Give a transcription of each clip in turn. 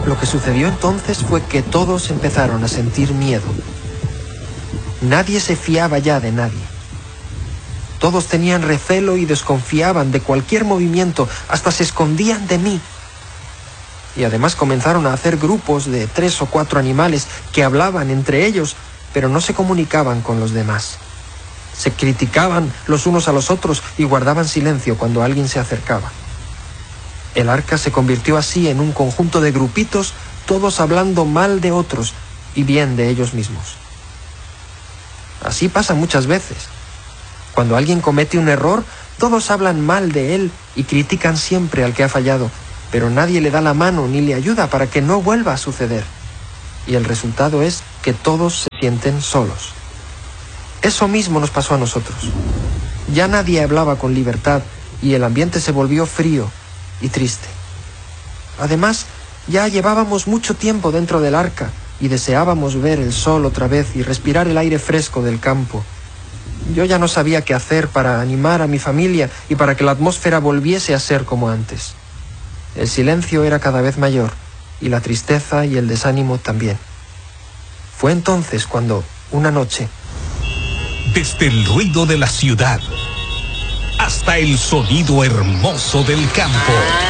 Lo que sucedió entonces fue que todos empezaron a sentir miedo. Nadie se fiaba ya de nadie. Todos tenían recelo y desconfiaban de cualquier movimiento, hasta se escondían de mí. Y además comenzaron a hacer grupos de 3 o 4 animales que hablaban entre ellos, pero no se comunicaban con los demás. Se criticaban los unos a los otros y guardaban silencio cuando alguien se acercaba. El arca se convirtió así en un conjunto de grupitos, todos hablando mal de otros y bien de ellos mismos. Así pasa muchas veces. Cuando alguien comete un error, todos hablan mal de él y critican siempre al que ha fallado, pero nadie le da la mano ni le ayuda para que no vuelva a suceder. Y el resultado es que todos se sienten solos. Eso mismo nos pasó a nosotros. Ya nadie hablaba con libertad y el ambiente se volvió frío y triste. Además, ya llevábamos mucho tiempo dentro del arca y deseábamos ver el sol otra vez y respirar el aire fresco del campo. Yo ya no sabía qué hacer para animar a mi familia y para que la atmósfera volviese a ser como antes. El silencio era cada vez mayor y la tristeza y el desánimo también. Fue entonces cuando, una noche, desde el ruido de la ciudad hasta el sonido hermoso del campo,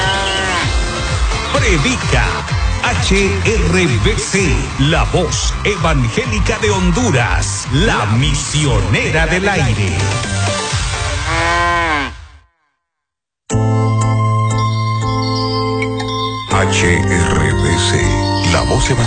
predica HRBC, la voz evangélica de Honduras, la misionera del aire. HRBC, la voz evangélica.